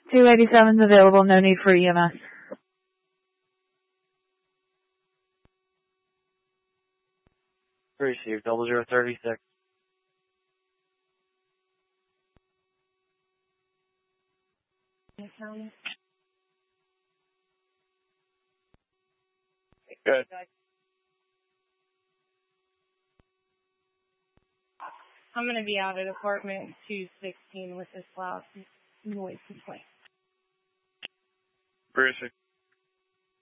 287 is available. No need for EMS. Received. 0036. Good. I'm going to be out at apartment 216 with this loud noise complaint. Briefing.